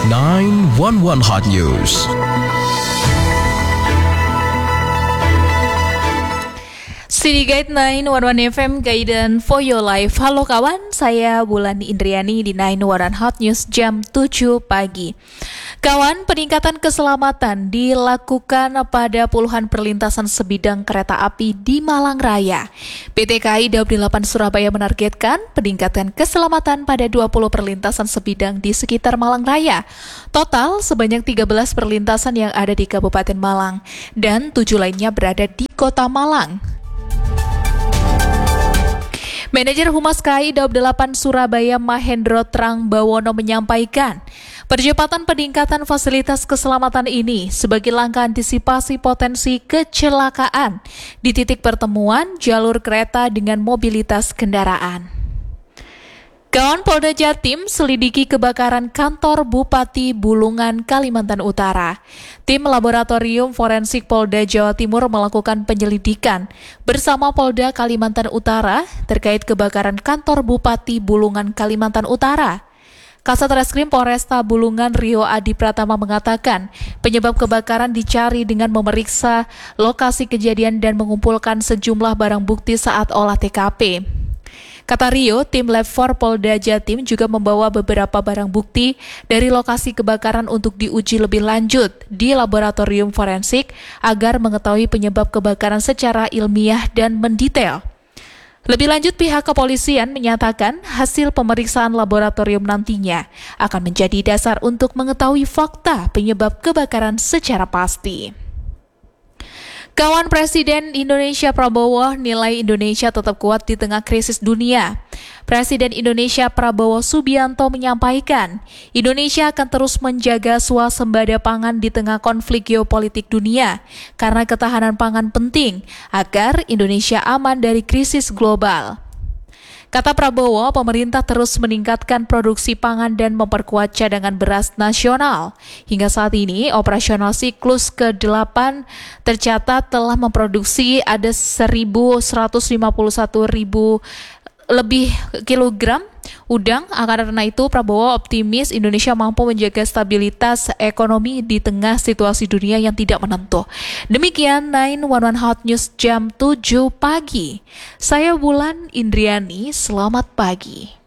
911 Hot News. City Guide 911 FM Guidance for Your Life. Halo kawan, saya Bulan Indriani di 911 Hot News jam 7 pagi. Kawan, peningkatan keselamatan dilakukan pada puluhan perlintasan sebidang kereta api di Malang Raya. PT KAI Daob 8 Surabaya menargetkan peningkatan keselamatan pada 20 perlintasan sebidang di sekitar Malang Raya. Total sebanyak 13 perlintasan yang ada di Kabupaten Malang dan 7 lainnya berada di Kota Malang. Manajer Humas KAI Daob 8 Surabaya Mahendro Trangbawono menyampaikan, percepatan peningkatan fasilitas keselamatan ini sebagai langkah antisipasi potensi kecelakaan di titik pertemuan jalur kereta dengan mobilitas kendaraan. Kawan Polda Jatim selidiki kebakaran kantor Bupati Bulungan, Kalimantan Utara. Tim Laboratorium Forensik Polda Jawa Timur melakukan penyelidikan bersama Polda Kalimantan Utara terkait kebakaran kantor Bupati Bulungan, Kalimantan Utara. Kasat Reskrim Polresta Bulungan Rio Adi Pratama mengatakan penyebab kebakaran dicari dengan memeriksa lokasi kejadian dan mengumpulkan sejumlah barang bukti saat olah TKP. Kata Rio, tim Lab 4 Polda Jatim juga membawa beberapa barang bukti dari lokasi kebakaran untuk diuji lebih lanjut di laboratorium forensik agar mengetahui penyebab kebakaran secara ilmiah dan mendetail. Lebih lanjut, pihak kepolisian menyatakan hasil pemeriksaan laboratorium nantinya akan menjadi dasar untuk mengetahui fakta penyebab kebakaran secara pasti. Kawan Presiden Indonesia Prabowo nilai Indonesia tetap kuat di tengah krisis dunia. Presiden Indonesia Prabowo Subianto menyampaikan, Indonesia akan terus menjaga swasembada pangan di tengah konflik geopolitik dunia karena ketahanan pangan penting agar Indonesia aman dari krisis global. Kata Prabowo, pemerintah terus meningkatkan produksi pangan dan memperkuat cadangan beras nasional. Hingga saat ini, operasional siklus ke-8 tercatat telah memproduksi ada 1.151.000 lebih kilogram udang. Karena itu, Prabowo optimis Indonesia mampu menjaga stabilitas ekonomi di tengah situasi dunia yang tidak menentu. Demikian 911 Hot News jam 7 pagi. Saya Bulan Indriani, selamat pagi.